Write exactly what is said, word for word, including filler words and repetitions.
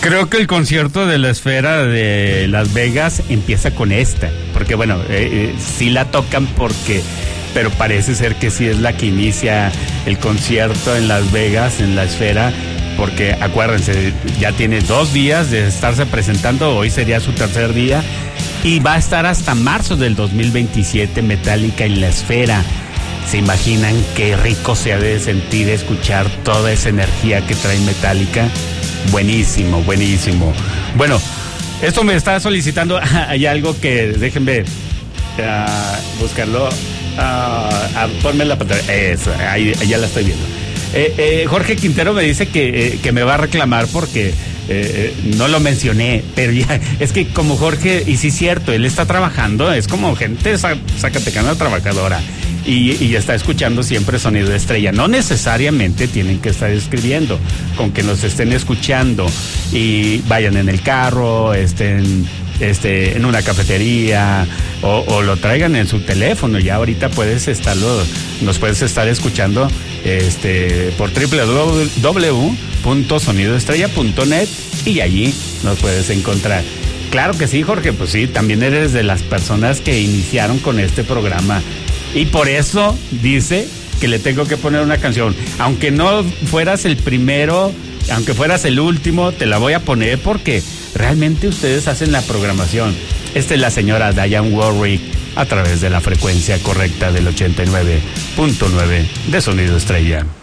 Creo que el concierto de la Esfera de Las Vegas empieza con esta, porque bueno, eh, eh, sí la tocan porque, pero parece ser que sí es la que inicia el concierto en Las Vegas, en la Esfera, porque acuérdense, ya tiene dos días de estarse presentando, hoy sería su tercer día, y va a estar hasta marzo del dos mil veintisiete Metallica en la Esfera. ¿Se imaginan qué rico se ha de sentir escuchar toda esa energía que trae Metallica? Buenísimo, buenísimo. Bueno, esto me está solicitando, hay algo que déjenme uh, buscarlo, uh, uh, ponme la pantalla, eso, ahí, ahí ya la estoy viendo. Eh, eh, Jorge Quintero me dice que, eh, que me va a reclamar porque eh, no lo mencioné, pero ya, es que como Jorge, y sí es cierto, él está trabajando, es como gente zacatecana trabajadora. Y, y está escuchando siempre Sonido de Estrella. No necesariamente tienen que estar escribiendo, con que nos estén escuchando y vayan en el carro, estén este, en una cafetería o, o lo traigan en su teléfono. Ya ahorita puedes estarlo, nos puedes estar escuchando este, por doble u doble u doble u punto sonido estrella punto net y allí nos puedes encontrar. Claro que sí, Jorge, pues sí, también eres de las personas que iniciaron con este programa. Y por eso dice que le tengo que poner una canción. Aunque no fueras el primero, aunque fueras el último, te la voy a poner porque realmente ustedes hacen la programación. Esta es la señora Diane Warwick a través de la frecuencia correcta del ochenta y nueve punto nueve de Sonido Estrella.